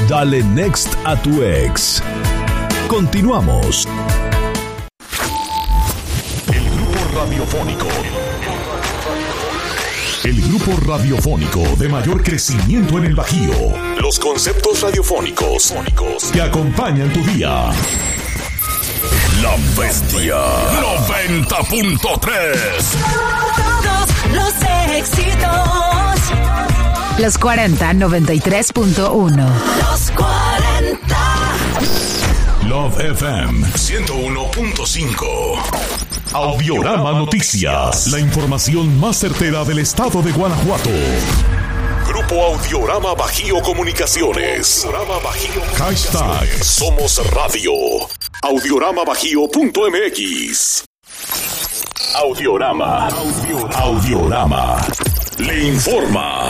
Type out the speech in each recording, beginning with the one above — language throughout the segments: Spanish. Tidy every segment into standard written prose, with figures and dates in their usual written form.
Dale Next a tu ex. Continuamos. El grupo radiofónico de mayor crecimiento en el Bajío. Los conceptos radiofónicos que acompañan tu día. La Bestia 90.3. Todos los éxitos. Los 40 93.1. Los 40. Love FM 101.5. Audiorama Noticias. La información más certera del estado de Guanajuato. Grupo Audiorama Bajío Comunicaciones. Hashtag Somos Radio. Audioramabajío.mx. Audiorama. Le informa.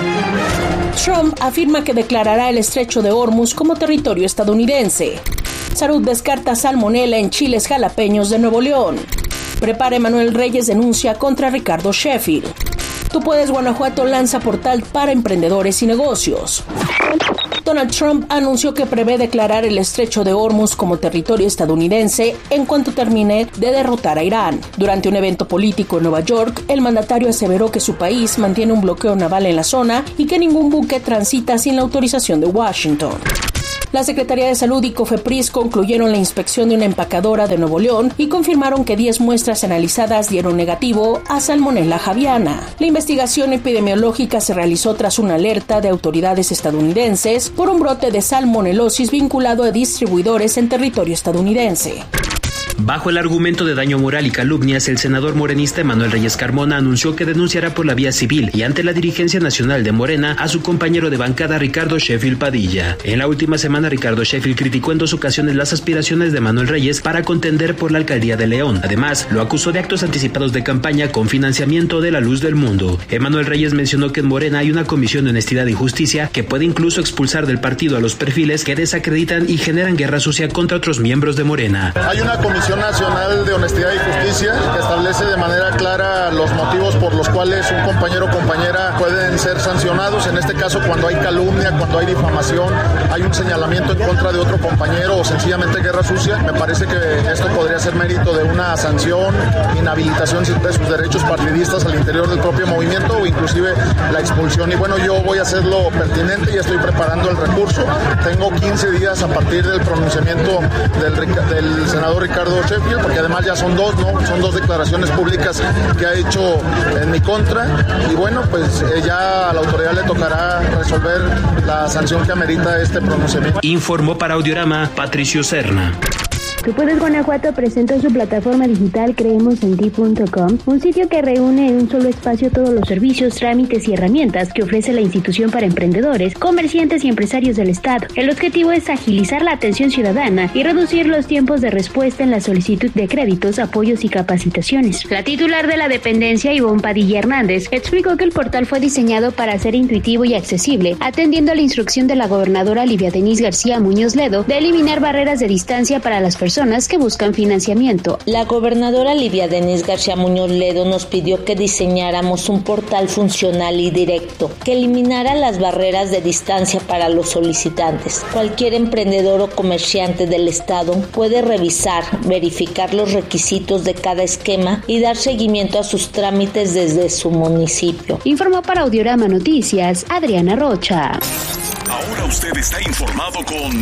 Trump afirma que declarará el estrecho de Hormuz como territorio estadounidense. Salud descarta salmonela en chiles jalapeños de Nuevo León. Prepara Emanuel Reyes denuncia contra Ricardo Sheffield. Tú Puedes Guanajuato lanza portal para emprendedores y negocios. Donald Trump anunció que prevé declarar el estrecho de Hormuz como territorio estadounidense en cuanto termine de derrotar a Irán. Durante un evento político en Nueva York, el mandatario aseveró que su país mantiene un bloqueo naval en la zona y que ningún buque transita sin la autorización de Washington. La Secretaría de Salud y COFEPRIS concluyeron la inspección de una empacadora de Nuevo León y confirmaron que 10 muestras analizadas dieron negativo a Salmonella javiana. La investigación epidemiológica se realizó tras una alerta de autoridades estadounidenses por un brote de salmonelosis vinculado a distribuidores en territorio estadounidense. Bajo el argumento de daño moral y calumnias, el senador morenista Emanuel Reyes Carmona anunció que denunciará por la vía civil y ante la dirigencia nacional de Morena a su compañero de bancada Ricardo Sheffield Padilla. En la última semana, Ricardo Sheffield criticó en 2 ocasiones las aspiraciones de Emanuel Reyes para contender por la alcaldía de León. Además, lo acusó de actos anticipados de campaña con financiamiento de la luz del mundo. Emanuel Reyes mencionó que en Morena hay una comisión de honestidad y justicia que puede incluso expulsar del partido a los perfiles que desacreditan y generan guerra sucia contra otros miembros de Morena. Hay una Comisión Nacional de Honestidad y Justicia que establece de manera clara los motivos por los cuales un compañero o compañera pueden ser sancionados. En este caso, cuando hay calumnia, cuando hay difamación, hay un señalamiento en contra de otro compañero o sencillamente guerra sucia. Me parece que esto podría ser mérito de una sanción, inhabilitación de sus derechos partidistas al interior del propio movimiento o inclusive la expulsión. Y bueno, yo voy a hacer lo pertinente y estoy preparando el recurso. Tengo 15 días a partir del pronunciamiento del senador Ricardo Sheffield, porque además ya son 2, ¿no? Son 2 declaraciones públicas que ha hecho en mi contra y bueno, pues ya a la autoridad le tocará resolver la sanción que amerita este pronunciamiento. Informó para Audiorama Patricio Serna. Tú Puedes Guanajuato presentó su plataforma digital creemosenti.com, un sitio que reúne en un solo espacio todos los servicios, trámites y herramientas que ofrece la institución para emprendedores, comerciantes y empresarios del Estado. El objetivo es agilizar la atención ciudadana y reducir los tiempos de respuesta en la solicitud de créditos, apoyos y capacitaciones. La titular de la dependencia, Ivonne Padilla Hernández, explicó que el portal fue diseñado para ser intuitivo y accesible, atendiendo a la instrucción de la gobernadora Livia Denisse García Muñoz Ledo de eliminar barreras de distancia para las personas que buscan financiamiento. La gobernadora Livia Denisse García Muñoz Ledo nos pidió que diseñáramos un portal funcional y directo, que eliminara las barreras de distancia para los solicitantes. Cualquier emprendedor o comerciante del Estado puede revisar, verificar los requisitos de cada esquema y dar seguimiento a sus trámites desde su municipio. Informó para Audiorama Noticias, Adriana Rocha. Ahora usted está informado con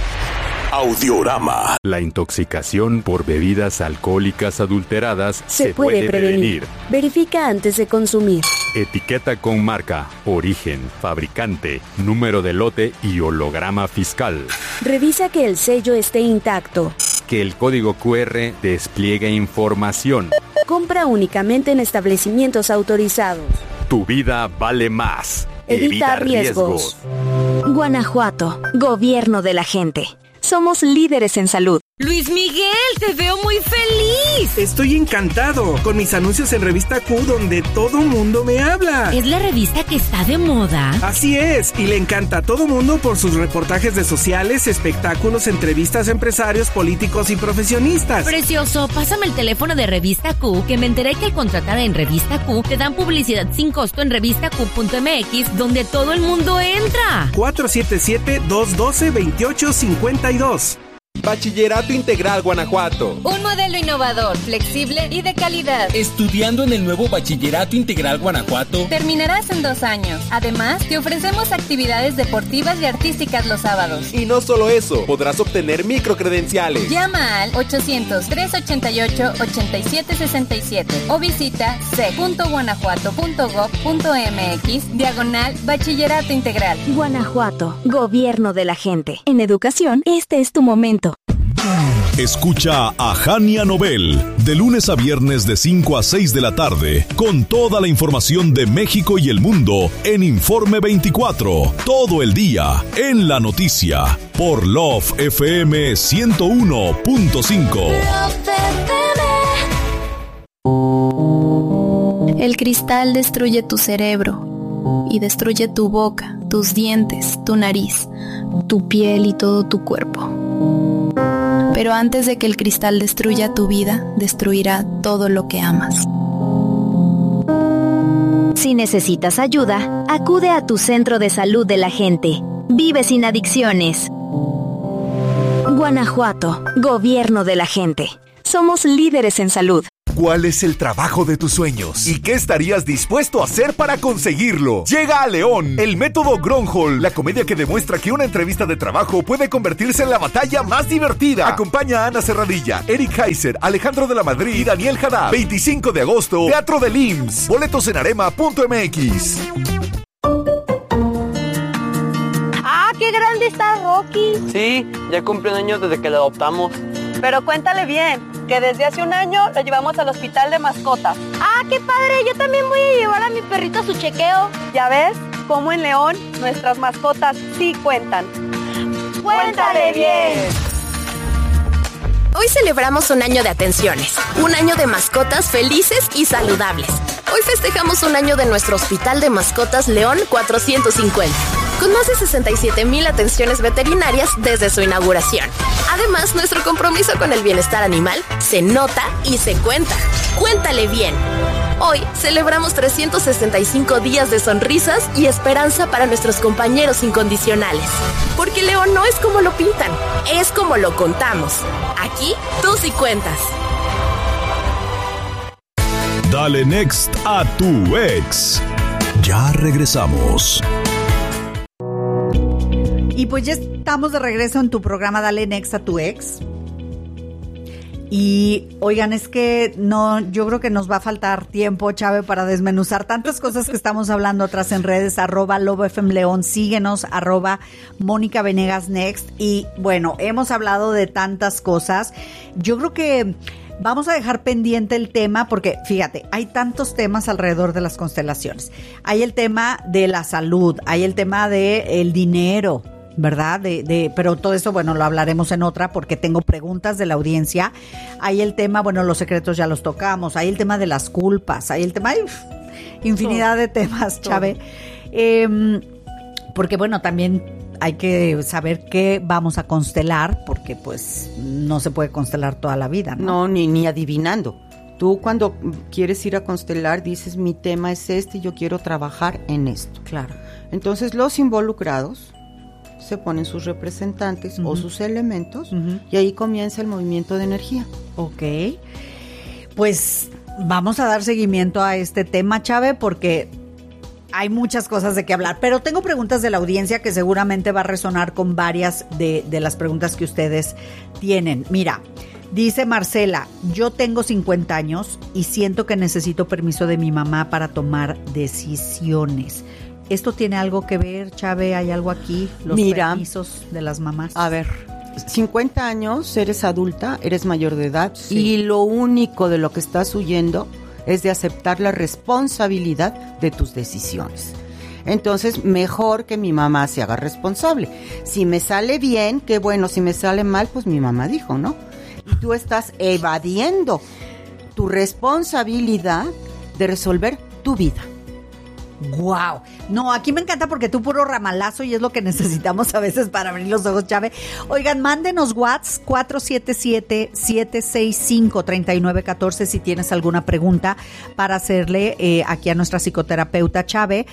Audiorama. La intoxicación por bebidas alcohólicas adulteradas se puede prevenir. Verifica antes de consumir. Etiqueta con marca, origen, fabricante, número de lote y holograma fiscal. Revisa que el sello esté intacto. Que el código QR despliegue información. Compra únicamente en establecimientos autorizados. Tu vida vale más. Evita riesgos. Guanajuato, gobierno de la gente. Somos líderes en salud. Luis Miguel, te veo muy feliz. Estoy encantado con mis anuncios en Revista Q, donde todo mundo me habla. ¿Es la revista que está de moda? Así es, y le encanta a todo mundo por sus reportajes de sociales, espectáculos, entrevistas a empresarios, políticos y profesionistas. Precioso, pásame el teléfono de Revista Q, que me enteré que al contratar en Revista Q te dan publicidad sin costo en revistaq.mx, donde todo el mundo entra. 477-212-2852. Bachillerato Integral Guanajuato. Un modelo innovador, flexible y de calidad. Estudiando en el nuevo Bachillerato Integral Guanajuato, terminarás en 2 años. Además, te ofrecemos actividades deportivas y artísticas los sábados. Y no solo eso, podrás obtener microcredenciales. Llama al 800-388-8767 o visita c.guanajuato.gov.mx/Bachillerato Integral. Guanajuato, gobierno de la gente. En educación, este es tu momento. Escucha a Jania Nobel de lunes a viernes de 5 a 6 de la tarde con toda la información de México y el mundo en Informe 24, todo el día en la noticia por Love FM 101.5. El cristal destruye tu cerebro y destruye tu boca, tus dientes, tu nariz, tu piel y todo tu cuerpo. Pero antes de que el cristal destruya tu vida, destruirá todo lo que amas. Si necesitas ayuda, acude a tu centro de salud de la gente. Vive sin adicciones. Guanajuato, gobierno de la gente. Somos líderes en salud. ¿Cuál es el trabajo de tus sueños? ¿Y qué estarías dispuesto a hacer para conseguirlo? Llega a León el método Gronholm, la comedia que demuestra que una entrevista de trabajo puede convertirse en la batalla más divertida. Acompaña a Ana Serradilla, Eric Heiser, Alejandro de la Madrid y Daniel Haddad. 25 de agosto, Teatro del IMSS. Boletos en arema.mx. ¡Ah, qué grande está Rocky! Sí, ya cumplió un año desde que lo adoptamos. Pero cuéntale bien, que desde hace un año lo llevamos al hospital de mascotas. ¡Ah, qué padre! Yo también voy a llevar a mi perrito a su chequeo. ¿Ya ves? Como en León, nuestras mascotas sí cuentan. ¡Cuéntale bien! Hoy celebramos un año de atenciones, un año de mascotas felices y saludables. Hoy festejamos un año de nuestro Hospital de Mascotas León 450, con más de 67,000 atenciones veterinarias desde su inauguración. Además, nuestro compromiso con el bienestar animal se nota y se cuenta. ¡Cuéntale bien! Hoy celebramos 365 días de sonrisas y esperanza para nuestros compañeros incondicionales. Porque León no es como lo pintan, es como lo contamos. Aquí, tú sí cuentas. Dale next a tu ex. Ya regresamos. Y pues ya estamos de regreso en tu programa Dale Next a tu ex. Y oigan, es que no, yo creo que nos va a faltar tiempo, Chave, para desmenuzar tantas cosas que estamos hablando atrás en redes, @LoboFMLeón, síguenos, @Mónica Venegas Next. Y bueno, hemos hablado de tantas cosas. Yo creo que vamos a dejar pendiente el tema porque, fíjate, hay tantos temas alrededor de las constelaciones. Hay el tema de la salud, hay el tema del dinero, ¿verdad? Pero todo eso, bueno, lo hablaremos en otra porque tengo preguntas de la audiencia. Hay el tema, bueno, los secretos ya los tocamos. Hay el tema de las culpas. Hay el tema, infinidad de temas, Chave. Porque, bueno, también hay que saber qué vamos a constelar porque, pues, no se puede constelar toda la vida, ¿no? No, ni adivinando. Tú cuando quieres ir a constelar dices, mi tema es este y yo quiero trabajar en esto. Claro. Entonces, los involucrados se ponen sus representantes o sus elementos y ahí comienza el movimiento de energía. Ok. Pues vamos a dar seguimiento a este tema, Chave, porque hay muchas cosas de qué hablar. Pero tengo preguntas de la audiencia que seguramente va a resonar con varias de las preguntas que ustedes tienen. Mira, dice Marcela, yo tengo 50 años y siento que necesito permiso de mi mamá para tomar decisiones. ¿Esto tiene algo que ver, Chave? ¿Hay algo aquí? Los permisos de las mamás. A ver, 50 años, eres adulta, eres mayor de edad, y lo único de lo que estás huyendo es de aceptar la responsabilidad de tus decisiones. Entonces, mejor que mi mamá se haga responsable. Si me sale bien, qué bueno. Si me sale mal, pues mi mamá dijo, ¿no? Y tú estás evadiendo tu responsabilidad de resolver tu vida. ¡Guau! No, aquí me encanta porque tú puro ramalazo y es lo que necesitamos a veces para abrir los ojos, Chave. Oigan, mándenos WhatsApp 477-765-3914 si tienes alguna pregunta para hacerle aquí a nuestra psicoterapeuta Chave.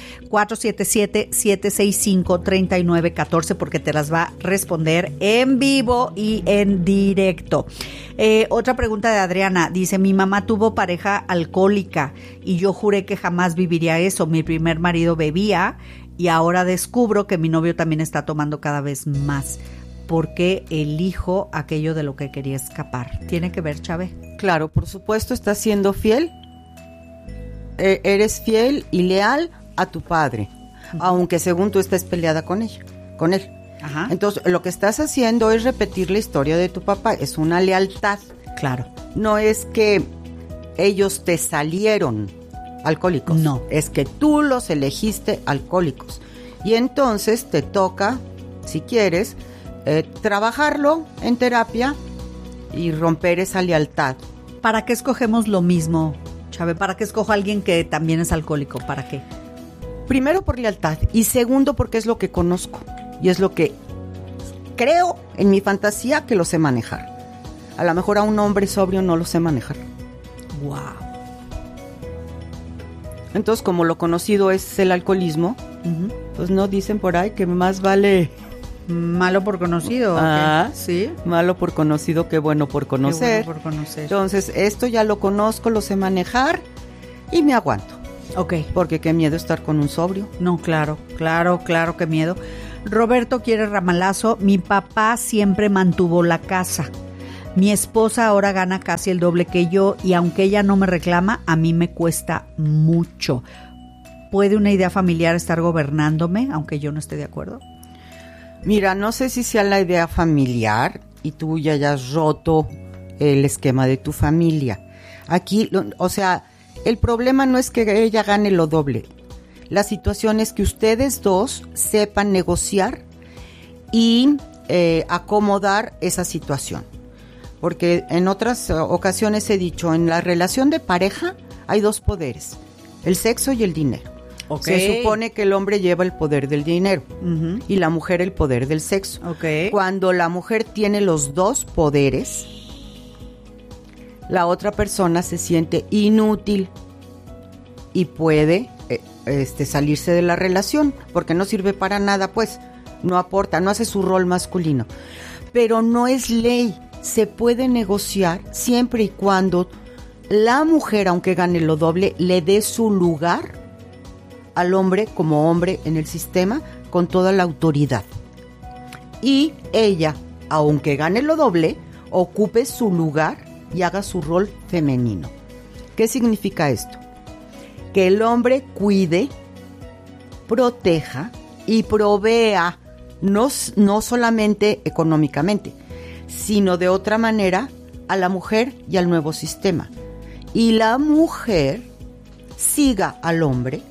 477-765-3914 porque te las va a responder en vivo y en directo. Otra pregunta de Adriana. Dice, mi mamá tuvo pareja alcohólica y yo juré que jamás viviría eso. Mi primer marido bebía y ahora descubro que mi novio también está tomando cada vez más. ¿Por qué elijo aquello de lo que quería escapar? ¿Tiene que ver, Chave? Claro, por supuesto, estás siendo fiel. Eres fiel y leal a tu padre, aunque según tú estés peleada con él. Ajá. Entonces, lo que estás haciendo es repetir la historia de tu papá. Es una lealtad. Claro. No es que ellos te salieron alcohólicos. No. Es que tú los elegiste alcohólicos. Y entonces te toca, si quieres, trabajarlo en terapia y romper esa lealtad. ¿Para qué escogemos lo mismo, Chave? ¿Para qué escojo a alguien que también es alcohólico? ¿Para qué? Primero por lealtad y segundo porque es lo que conozco y es lo que creo en mi fantasía que lo sé manejar. A lo mejor a un hombre sobrio no lo sé manejar. Wow. Entonces, como lo conocido es el alcoholismo, pues no dicen por ahí que más vale malo por conocido. Sí. Malo por conocido que bueno por conocer. Qué bueno por conocer. Entonces, esto ya lo conozco, lo sé manejar y me aguanto. Ok. Porque qué miedo estar con un sobrio. No, claro, qué miedo. Roberto quiere ramalazo. Mi papá siempre mantuvo la casa. Mi esposa ahora gana casi el doble que yo y aunque ella no me reclama, a mí me cuesta mucho. ¿Puede una idea familiar estar gobernándome, aunque yo no esté de acuerdo? Mira, no sé si sea la idea familiar y tú ya hayas roto el esquema de tu familia. Aquí, o sea, el problema no es que ella gane lo doble. La situación es que ustedes dos sepan negociar y acomodar esa situación. Porque en otras ocasiones he dicho, en la relación de pareja hay dos poderes, el sexo y el dinero. Okay. Se supone que el hombre lleva el poder del dinero y la mujer el poder del sexo. Okay. Cuando la mujer tiene los dos poderes, la otra persona se siente inútil y puede salirse de la relación porque no sirve para nada, pues no aporta, no hace su rol masculino. Pero no es ley, se puede negociar siempre y cuando la mujer, aunque gane lo doble, le dé su lugar al hombre como hombre en el sistema con toda la autoridad. Y ella, aunque gane lo doble, ocupe su lugar y haga su rol femenino. ¿Qué significa esto? Que el hombre cuide, proteja y provea, no solamente económicamente, sino de otra manera a la mujer y al nuevo sistema. Y la mujer siga al hombre,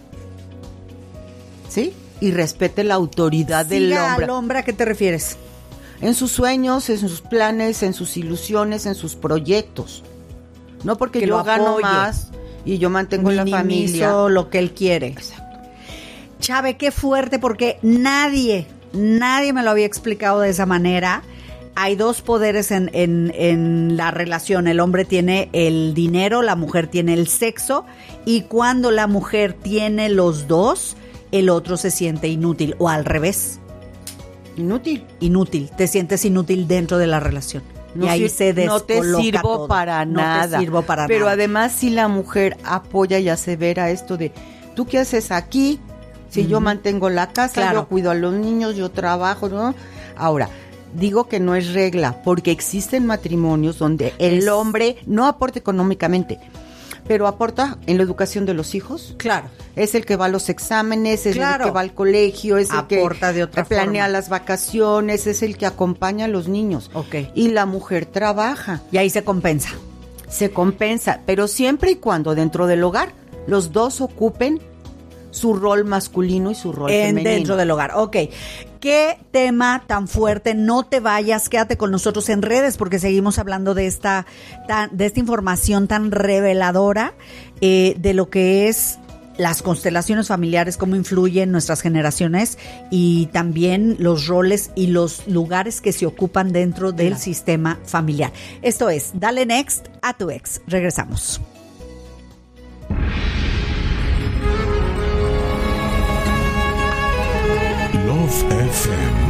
¿sí? Y respete la autoridad del hombre. ¿Siga al hombre a qué te refieres? En sus sueños, en sus planes, en sus ilusiones, en sus proyectos. No porque que yo gano más y yo mantengo la familia. Lo que él quiere. Exacto. Chave, qué fuerte, porque nadie me lo había explicado de esa manera. Hay dos poderes en la relación. El hombre tiene el dinero, la mujer tiene el sexo. Y cuando la mujer tiene los dos, el otro se siente inútil. O al revés. Inútil. Te sientes inútil dentro de la relación. No, y ahí se descoloca no te sirvo todo. para nada. No te sirvo para Pero nada. además si la mujer apoya y asevera esto de, ¿tú qué haces aquí? Si yo mantengo la casa, claro, yo cuido a los niños, yo trabajo, ¿no? Ahora, digo que no es regla, porque existen matrimonios donde el hombre no aporta económicamente, pero aporta en la educación de los hijos. Claro. Es el que va a los exámenes, es el que va al colegio, es el que de otra planea forma las vacaciones, es el que acompaña a los niños. Okay. Y la mujer trabaja. Y ahí se compensa. Se compensa, pero siempre y cuando dentro del hogar los dos ocupen su rol masculino y su rol femenino. Dentro del hogar, ok. Qué tema tan fuerte, no te vayas, quédate con nosotros en redes porque seguimos hablando de esta información tan reveladora de lo que es las constelaciones familiares, cómo influyen nuestras generaciones y también los roles y los lugares que se ocupan dentro del sistema familiar. Esto es Dale Next a tu ex. Regresamos. Love FM